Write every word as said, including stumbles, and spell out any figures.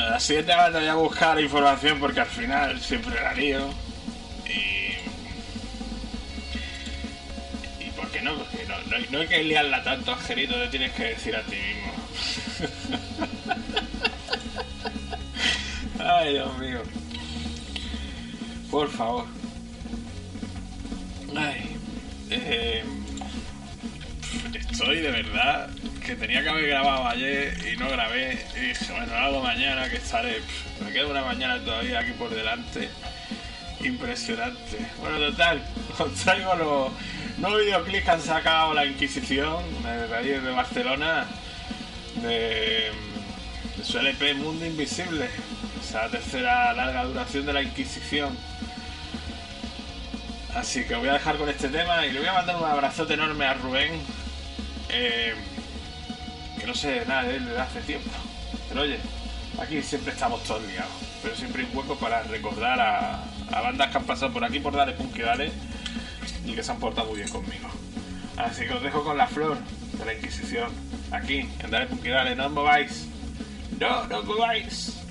A las siete van a buscar información porque al final siempre la lío. Y... ¿Y por qué no? Porque no, no, no hay que liarla tanto, Angelito, te tienes que decir a ti mismo. Ay, Dios mío. Por favor. Ay. Eh, estoy de verdad que tenía que haber grabado ayer y no grabé. Y dije, bueno, lo hago mañana que estaré. Me queda una mañana todavía aquí por delante. Impresionante. Bueno, total, os traigo los nuevos videoclips que han sacado la Inquisición de ahí de Barcelona. De, de su L P Mundo Invisible. Esa tercera larga duración de la Inquisición. Así que voy a dejar con este tema y le voy a mandar un abrazote enorme a Rubén, eh, que no sé nada de él desde hace tiempo. Pero oye, aquí siempre estamos todos liados, pero siempre hay un hueco para recordar a, a bandas que han pasado por aquí por Dale Punk y Dale y que se han portado muy bien conmigo. Así que os dejo con la flor de la Inquisición, aquí en Dale Punk y Dale. No os mováis, no, no os mováis.